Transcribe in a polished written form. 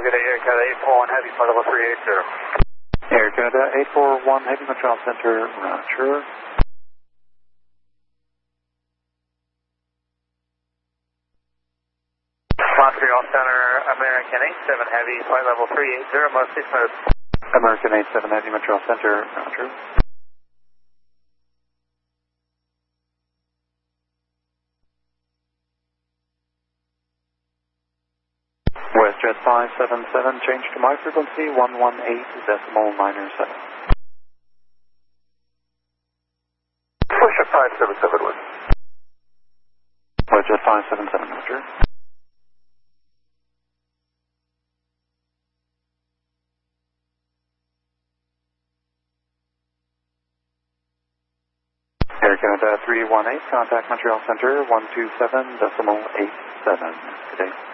good day, Air Canada 841 Heavy, flight level 380. Air Canada 841 Heavy, Montreal Center, Roger. Montreal Center, American 87 Heavy, flight level 380, mostly smooth. American 87 Heavy, Montreal Center, Roger. WestJet 577, change to my frequency 118.97. Push up 577 with. WestJet 577, Roger. Air Canada 318, contact Montreal Center 127.87. Good day.